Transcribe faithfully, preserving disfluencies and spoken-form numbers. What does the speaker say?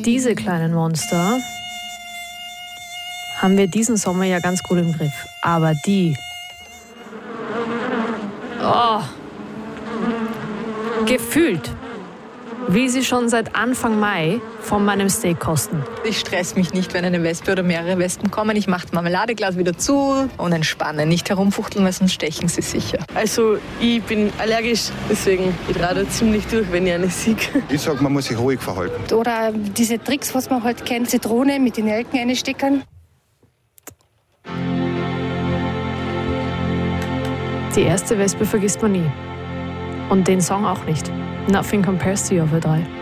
Diese kleinen Monster haben wir diesen Sommer ja ganz gut im Griff. Aber die... Oh, gefühlt will sie schon seit Anfang Mai von meinem Steak kosten. Ich stress mich nicht, wenn eine Wespe oder mehrere Wespen kommen. Ich mache das Marmeladeglas wieder zu und entspanne. Nicht herumfuchteln, weil sonst stechen sie sicher. Also ich bin allergisch, deswegen ich rate ziemlich durch, wenn ich eine sehe. Ich sage, man muss sich ruhig verhalten. Oder diese Tricks, was man halt kennt, Zitrone mit den Nelken einstecken. Die erste Wespe vergisst man nie. Und den Song auch nicht. Nothing Compares to You auf A drei.